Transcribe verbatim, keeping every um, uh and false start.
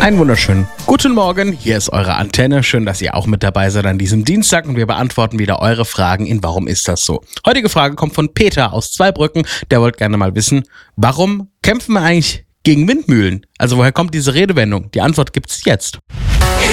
Einen wunderschönen guten Morgen, hier ist eure Antenne. Schön, dass ihr auch mit dabei seid an diesem Dienstag und wir beantworten wieder eure Fragen in Warum ist das so? Heutige Frage kommt von Peter aus Zweibrücken, der wollte gerne mal wissen, warum kämpfen wir eigentlich gegen Windmühlen? Also woher kommt diese Redewendung? Die Antwort gibt's jetzt.